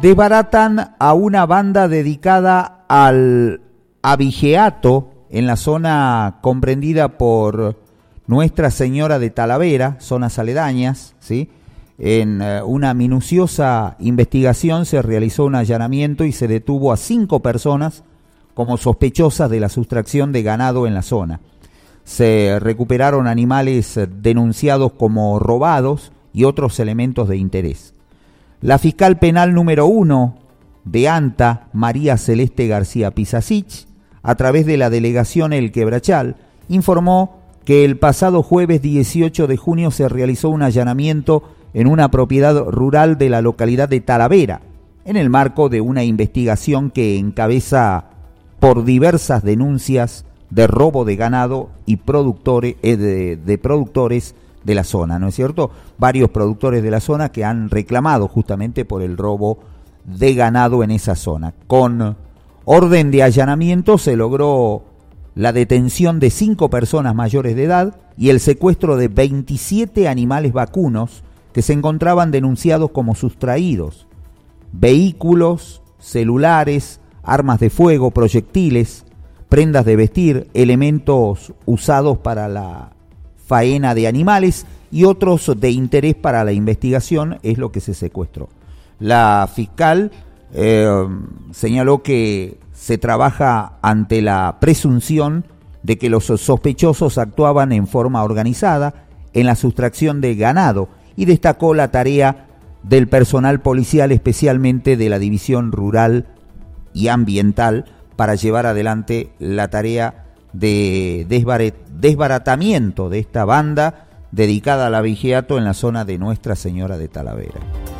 Desbaratan a una banda dedicada al abigeato en la zona comprendida por Nuestra Señora de Talavera, zonas aledañas, ¿sí? En una minuciosa investigación se realizó un allanamiento y se detuvo a 5 personas como sospechosas de la sustracción de ganado en la zona. Se recuperaron animales denunciados como robados y otros elementos de interés. La fiscal penal número 1 de ANTA, María Celeste García Pisasich, a través de la delegación El Quebrachal, informó que el pasado jueves 18 de junio se realizó un allanamiento en una propiedad rural de la localidad de Talavera, en el marco de una investigación que encabeza por diversas denuncias de robo de ganado y productores de la zona, ¿no es cierto? Varios productores de la zona que han reclamado justamente por el robo de ganado en esa zona. Con orden de allanamiento se logró la detención de 5 personas mayores de edad y el secuestro de 27 animales vacunos que se encontraban denunciados como sustraídos. Vehículos, celulares, armas de fuego, proyectiles, prendas de vestir, elementos usados para la faena de animales y otros de interés para la investigación es lo que se secuestró. La fiscal señaló que se trabaja ante la presunción de que los sospechosos actuaban en forma organizada en la sustracción de ganado y destacó la tarea del personal policial, especialmente de la División Rural y Ambiental, para llevar adelante la tarea de desbaratamiento de esta banda dedicada al abigeato en la zona de Nuestra Señora de Talavera.